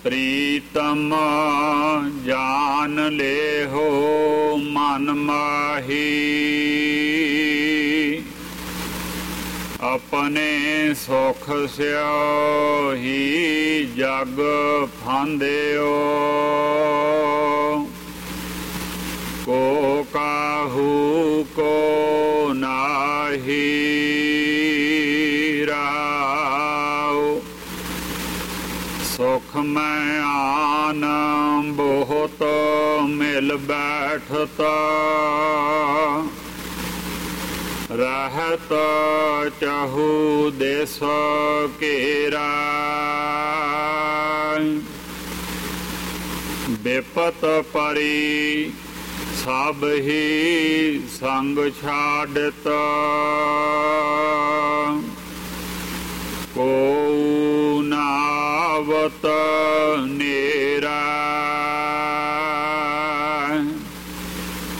ਪ੍ਰੀਤਮ ਜਾਨ ਲੇਹੋ ਮਨ ਮਾਹੀ। ਆਪਣੇ ਸੁਖ ਸਿਓ ਹੀ ਜਗ ਫਾਂਦਿਓ। ਕੋ ਕਾਹੂ ਕੋ ਨਾਹੀ ਰਾਉ। ਸੁਖ ਮੈਂ ਆਨ ਬਹੁਤ ਮਿਲ ਬੈਠਤਾ। ਰਹਿਤ ਚਾਹੂ ਦੇਸ ਘੇਰਾ। ਬਿਪਤ ਪਰੀ ਸਭ ਹੀ ਸੰਗ ਛਾੜਤ। ਕੋ ਨਾਵਤ ਨੇ